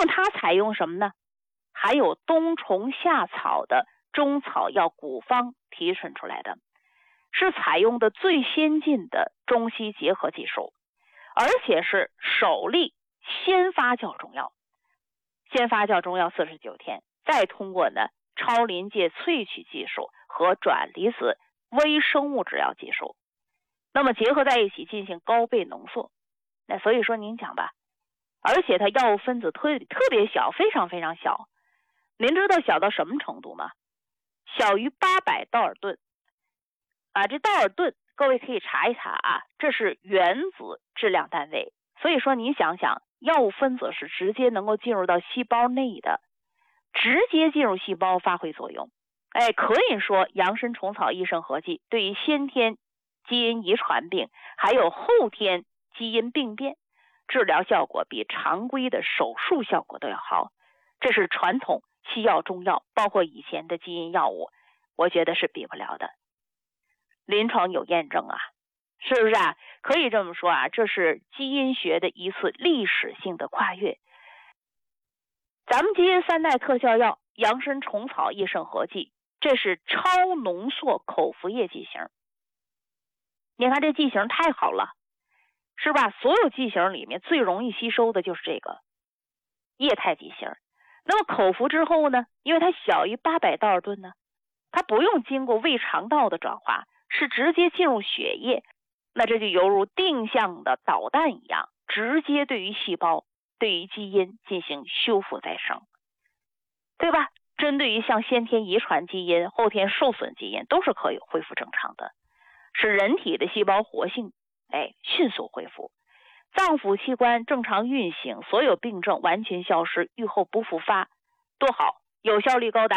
么它采用什么呢？还有冬虫夏草的中草药古方提纯出来的，是采用的最先进的中西结合技术，而且是首例先发酵中药。先发酵中药49天，再通过呢超临界萃取技术和转离子微生物制药技术，那么结合在一起进行高倍浓缩。那所以说您讲吧，而且它药物分子特别小，非常非常小。您知道小到什么程度吗？小于800道尔顿啊！这道尔顿各位可以查一查啊，这是原子质量单位。所以说您想想，药物分子是直接能够进入到细胞内的，直接进入细胞发挥作用。可以说扬参虫草益肾合剂对于先天基因遗传病还有后天基因病变治疗效果比常规的手术效果都要好。这是传统西药中药包括以前的基因药物，我觉得是比不了的。临床有验证啊，是不是啊？可以这么说啊，这是基因学的一次历史性的跨越。咱们基因3代特效药扬参虫草益肾合剂，这是超浓缩口服液剂型。你看这剂型太好了，是吧？所有剂型里面最容易吸收的就是这个液态剂型。那么口服之后呢，因为它小于800道尔顿呢，它不用经过胃肠道的转化，是直接进入血液，那这就犹如定向的导弹一样，直接对于细胞对于基因进行修复再生，对吧？针对于像先天遗传基因后天受损基因都是可以恢复正常的，使人体的细胞活性迅速恢复，脏腑器官正常运行，所有病症完全消失，愈后不复发，多好，有效率高达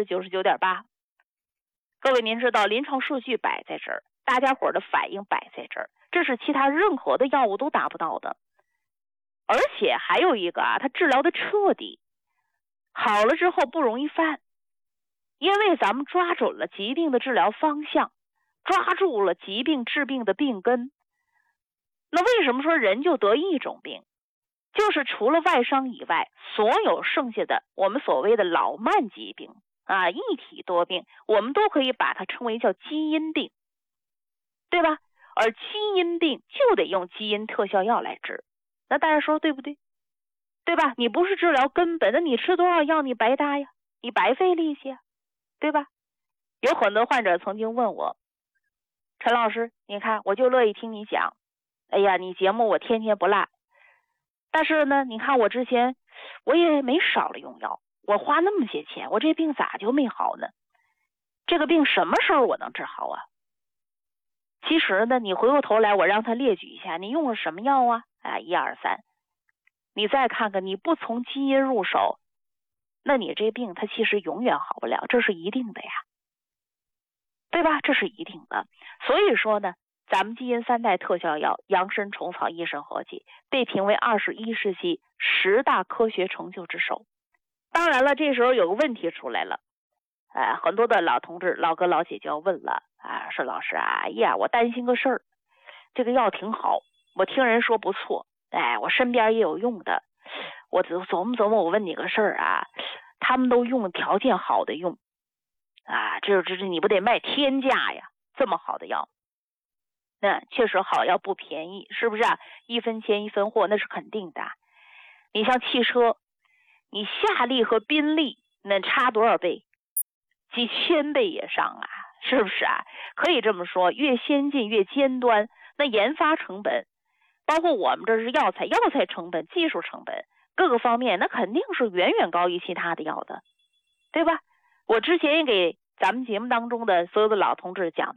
99.8%。 各位您知道临床数据摆在这儿，大家伙的反应摆在这儿，这是其他任何的药物都达不到的。而且还有一个啊，它治疗的彻底，好了之后不容易犯，因为咱们抓准了疾病的治疗方向，抓住了疾病治病的病根。那为什么说人就得一种病？就是除了外伤以外，所有剩下的我们所谓的老慢疾病啊，一体多病，我们都可以把它称为叫基因病，对吧？而基因病就得用基因特效药来治，那大家说对不对？对吧？你不是治疗根本，那你吃多少药你白搭呀，你白费力气啊，对吧？有很多患者曾经问我，陈老师，你看我就乐意听你讲，哎呀，你节目我天天不落，但是呢，你看我之前我也没少了用药，我花那么些钱，我这病咋就没好呢？这个病什么时候我能治好啊？其实呢，你回过头来我让他列举一下，你用了什么药啊？1、2、3，你再看看，你不从基因入手，那你这病它其实永远好不了，这是一定的呀，对吧？这是一定的。所以说呢，咱们基因3代特效药扬参虫草益肾合剂被评为21世纪10大科学成就之首。当然了，这时候有个问题出来了，很多的老同志老哥老姐就要问了啊，说老师啊，我担心个事儿，这个药挺好，我听人说不错，我身边也有用的，我琢磨我问你个事儿啊，他们都用条件好的用啊，这你不得卖天价呀，这么好的药。那确实好药不便宜，是不是啊？一分钱一分货，那是肯定的。你像汽车，你夏利和宾利那差多少倍？几千倍以上啊，是不是啊？可以这么说，越先进越尖端，那研发成本，包括我们这是药材成本、技术成本各个方面，那肯定是远远高于其他的药的，对吧？我之前也给咱们节目当中的所有的老同志讲